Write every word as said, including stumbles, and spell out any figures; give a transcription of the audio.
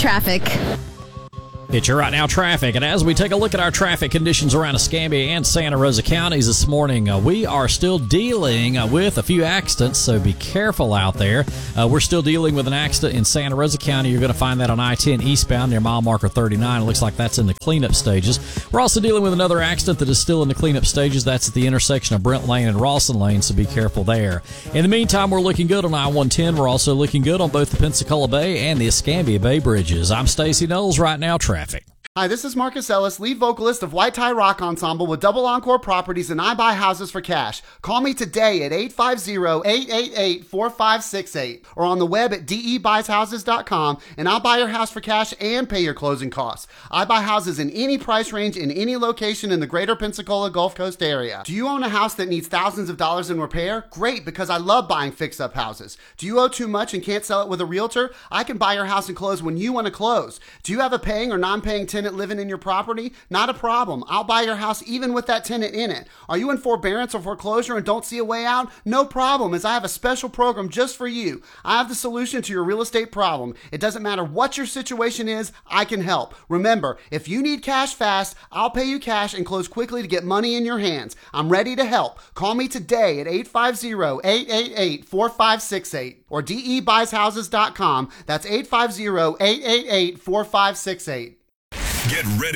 traffic. It's your Right Now traffic, and as we take a look at our traffic conditions around Escambia and Santa Rosa counties this morning, uh, we are still dealing uh, with a few accidents, so be careful out there. Uh, we're still dealing with an accident in Santa Rosa County. You're going to find that on I ten eastbound near mile marker thirty-nine. It looks like that's in the cleanup stages. We're also dealing with another accident that is still in the cleanup stages. That's at the intersection of Brent Lane and Rawson Lane, so be careful there. In the meantime, we're looking good on I one ten. We're also looking good on both the Pensacola Bay and the Escambia Bay bridges. I'm Stacey Knowles, Right Now traffic. Hi, this is Marcus Ellis, lead vocalist of White Tie Rock Ensemble with Double Encore Properties, and I buy houses for cash. Call me today at eight five zero, eight eight eight, four five six eight or on the web at d e buys houses dot com, and I'll buy your house for cash and pay your closing costs. I buy houses in any price range in any location in the greater Pensacola Gulf Coast area. Do you own a house that needs thousands of dollars in repair? Great, because I love buying fix-up houses. Do you owe too much and can't sell it with a realtor? I can buy your house and close when you want to close. Do you have a paying or non-paying tenant living in your property? Not a problem. I'll buy your house even with that tenant in it. Are you in forbearance or foreclosure and don't see a way out? No problem, as I have a special program just for you. I have the solution to your real estate problem. It doesn't matter what your situation is, I can help. Remember, if you need cash fast, I'll pay you cash and close quickly to get money in your hands. I'm ready to help. Call me today at eight five zero, eight eight eight, four five six eight or d e buys houses dot com. That's eight five zero, eight eight eight, four five six eight. Get ready.